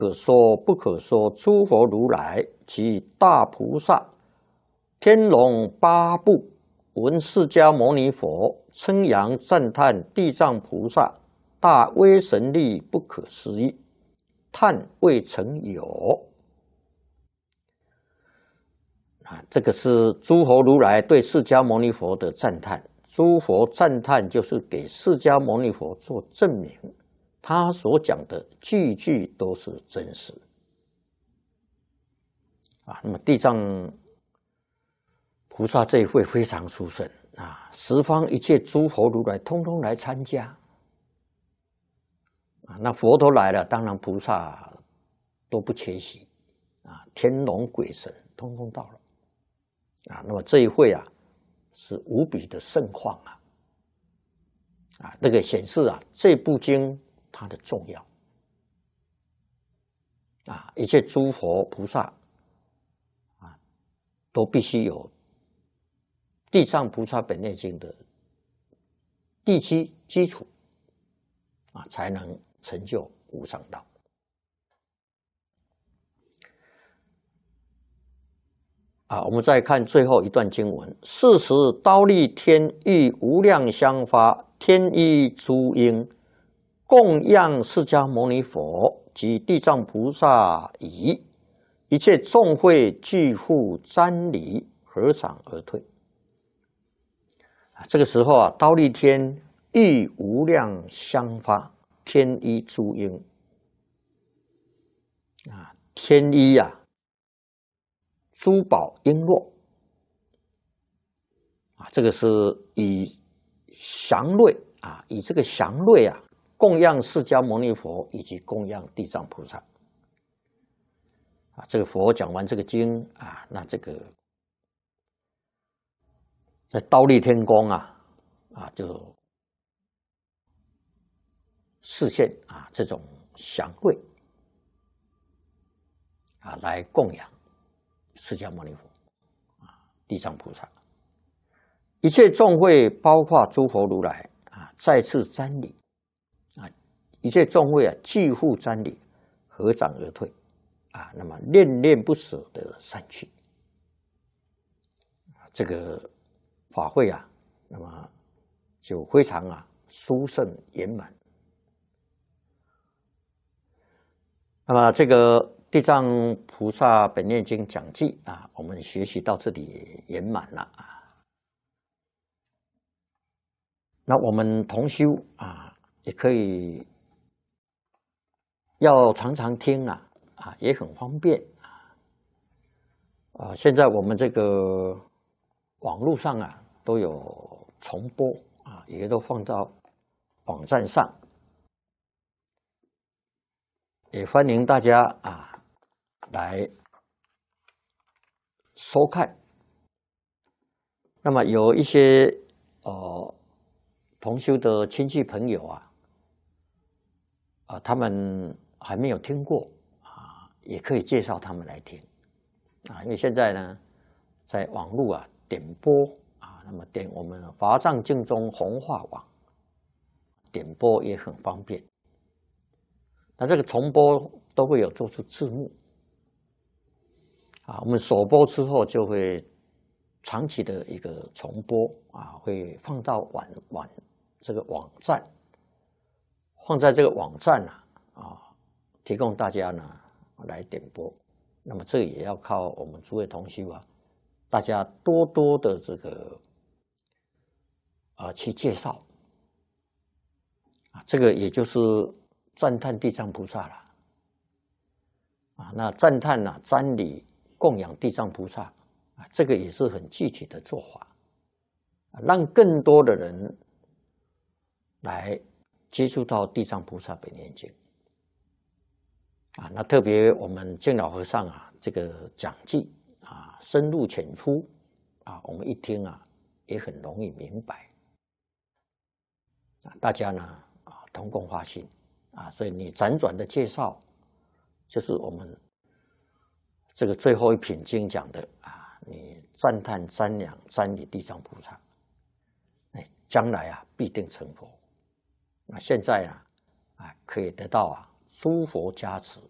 可说不可说诸佛如来及大菩萨、天龙八部，闻释迦牟尼佛称扬赞叹地藏菩萨大威神力不可思议，叹未曾有。这个是诸佛如来对释迦牟尼佛的赞叹。诸佛赞叹就是给释迦牟尼佛做证明，他所讲的句句都是真实。那么地藏菩萨这一会非常殊胜十方一切诸佛如来通通来参加那佛都来了，当然菩萨都不缺席天龙鬼神通通到了那么这一会是无比的盛况那个显示这部经它的重要一切诸佛菩萨都必须有地藏菩萨本愿经的地基础才能成就无上道。我们再看最后一段经文：是时忉利天欲无量香花天衣诸鹰，供养释迦牟尼佛及地藏菩萨已，一切众会俱复瞻礼，合掌而退。这个时候忉利天欲无量香花天衣诸鹰天衣珠宝璎珞这个是以祥瑞以这个祥瑞供养释迦牟尼佛以及供养地藏菩萨这个佛讲完这个经那这个在忉利天宫就示现这种祥瑞来供养释迦牟尼佛地藏菩萨，一切众会包括诸佛如来再次瞻礼一切众会俱复瞻礼，合掌而退那么恋恋不舍的散去这个法会那么就非常殊胜圆满。那么这个地藏菩萨本愿经讲记我们学习到这里圆满了那我们同修也可以要常常听也很方便现在我们这个网络上都有重播也都放到网站上，也欢迎大家来收看。那么有一些同修的亲戚朋友他们还没有听过也可以介绍他们来听因为现在呢在网络点播那么点我们华藏净宗弘化网点播也很方便。那这个重播都会有做出字幕我们首播之后就会长期的一个重播会放到这个网站，放在这个网站提供大家呢来点播。那么这个也要靠我们诸位同修大家多多的这个去介绍这个也就是赞叹地藏菩萨了那赞叹瞻礼供养地藏菩萨这个也是很具体的做法让更多的人来接触到地藏菩萨本愿经那特别我们净老和尚这个讲记深入浅出我们一听也很容易明白大家呢同共发心所以你辗转的介绍就是我们这个最后一品经讲的你赞叹瞻仰瞻礼地藏菩萨将来必定成佛。那现在可以得到诸佛加持